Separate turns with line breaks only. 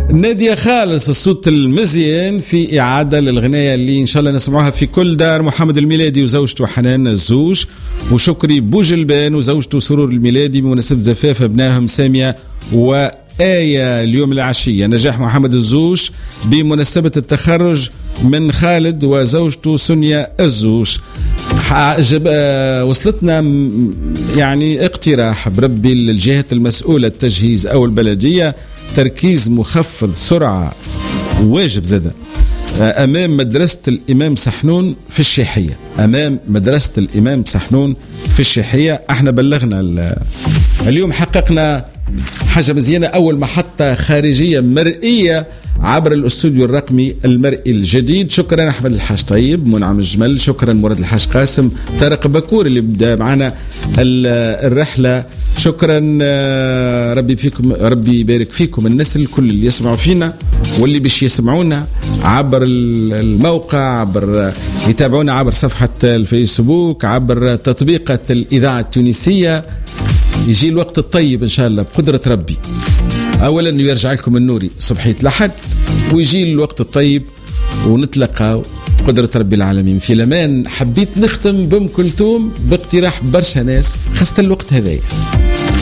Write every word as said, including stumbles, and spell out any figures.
نادية خالص الصوت المزيان في إعادة للغناية اللي إن شاء الله نسمعوها في كل دار. محمد الميلادي وزوجته حنان الزوج، وشكري بوجلبان وزوجته سرور الميلادي بمناسبة زفاف ابنائهم سامية وآية اليوم العشية. نجاح محمد الزوج بمناسبة التخرج من خالد وزوجته سونيا الزوج. وصلتنا يعني اقتراح بربي الجهات المسؤولة التجهيز أو البلدية تركيز مخفض سرعة واجب زادة أمام مدرسة الإمام سحنون في الشيحية. أمام مدرسة الإمام سحنون في الشيحية احنا بلغنا اليوم، حققنا حاجة مزيانة، أول محطة خارجية مرئية عبر الاستوديو الرقمي المرئي الجديد. شكرا أحمد الحاج طيب، منعم الجمل، شكرا مراد الحاج قاسم، طارق بكور اللي بدأ معنا الرحلة، شكرا ربي فيكم، ربي يبارك فيكم الناس الكل اللي يسمعوا فينا واللي بيش يسمعونا عبر الموقع، عبر يتابعونا عبر صفحة الفيسبوك، عبر تطبيقات الإذاعة التونسية. يجي الوقت الطيب إن شاء الله بقدرة ربي، أولا يرجع لكم النوري صبحية لحد، ويجي الوقت الطيب ونتلقى قدرة ربي العالمين في الأمان. حبيت نختم بأم كلثوم باقتراح برشا ناس خاصة الوقت هذا.